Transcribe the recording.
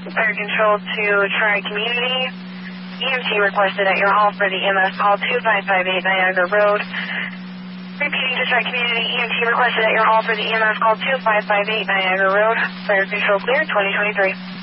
Fire Control to Tri-Community. EMT requested at your hall for the EMS call 2558 Niagara Road. Repeating to Tri-Community, EMT requested at your hall for the EMS call 2558 Niagara Road. Fire Control clear, 2023.